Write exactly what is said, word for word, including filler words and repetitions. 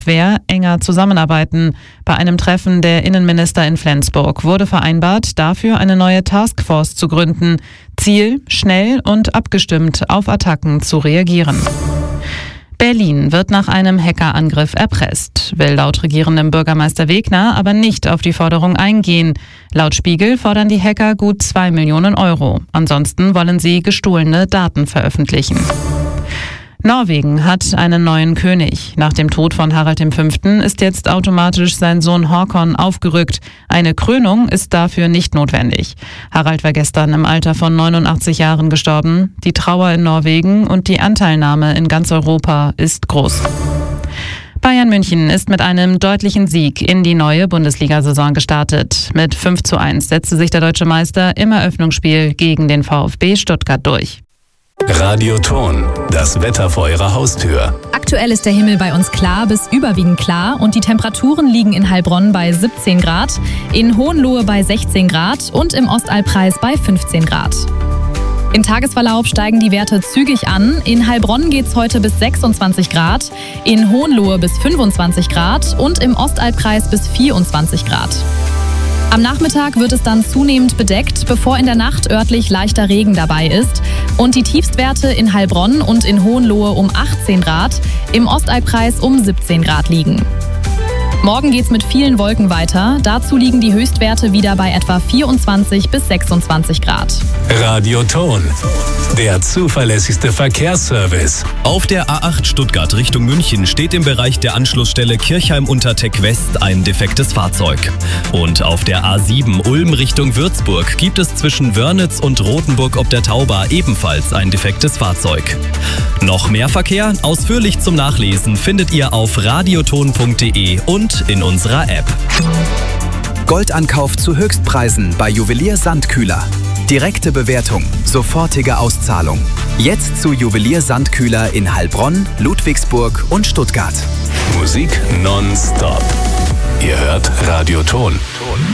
Wer enger zusammenarbeiten. Bei einem Treffen der Innenminister in Flensburg wurde vereinbart, dafür eine neue Taskforce zu gründen. Ziel, schnell und abgestimmt auf Attacken zu reagieren. Berlin wird nach einem Hackerangriff erpresst, will laut regierendem Bürgermeister Wegner aber nicht auf die Forderung eingehen. Laut Spiegel fordern die Hacker gut zwei Millionen Euro. Ansonsten wollen sie gestohlene Daten veröffentlichen. Norwegen hat einen neuen König. Nach dem Tod von Harald der Fünfte ist jetzt automatisch sein Sohn Håkon aufgerückt. Eine Krönung ist dafür nicht notwendig. Harald war gestern im Alter von neunundachtzig Jahren gestorben. Die Trauer in Norwegen und die Anteilnahme in ganz Europa ist groß. Bayern München ist mit einem deutlichen Sieg in die neue Bundesliga-Saison gestartet. Mit fünf zu eins setzte sich der deutsche Meister im Eröffnungsspiel gegen den VfB Stuttgart durch. Radioton, das Wetter vor Ihrer Haustür. Aktuell ist der Himmel bei uns klar bis überwiegend klar und die Temperaturen liegen in Heilbronn bei siebzehn Grad, in Hohenlohe bei sechzehn Grad und im Ostalbkreis bei fünfzehn Grad. Im Tagesverlauf steigen die Werte zügig an. In Heilbronn geht es heute bis sechsundzwanzig Grad, in Hohenlohe bis fünfundzwanzig Grad und im Ostalbkreis bis vierundzwanzig Grad. Am Nachmittag wird es dann zunehmend bedeckt, bevor in der Nacht örtlich leichter Regen dabei ist und die Tiefstwerte in Heilbronn und in Hohenlohe um achtzehn Grad, im Ostalbkreis um siebzehn Grad liegen. Morgen geht's mit vielen Wolken weiter. Dazu liegen die Höchstwerte wieder bei etwa vierundzwanzig bis sechsundzwanzig Grad. Radioton, der zuverlässigste Verkehrsservice. Auf der A acht Stuttgart Richtung München steht im Bereich der Anschlussstelle Kirchheim-Unterteck West ein defektes Fahrzeug. Und auf der A sieben Ulm Richtung Würzburg gibt es zwischen Wörnitz und Rothenburg ob der Tauber ebenfalls ein defektes Fahrzeug. Noch mehr Verkehr, ausführlich zum Nachlesen, findet ihr auf radioton punkt de und in unserer App. Goldankauf zu Höchstpreisen bei Juwelier Sandkühler. Direkte Bewertung, sofortige Auszahlung. Jetzt zu Juwelier Sandkühler in Heilbronn, Ludwigsburg und Stuttgart. Musik nonstop. Ihr hört Radioton.